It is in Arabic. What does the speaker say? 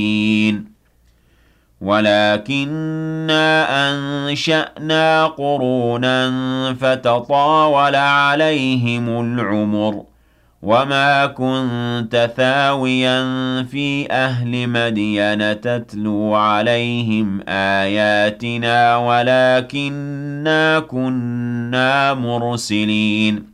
ولكننا أنشأنا قرونا فتطاول عليهم العمر وما كنت ثاويا في أهل مدين تتلو عليهم آياتنا ولكننا كنا مرسلين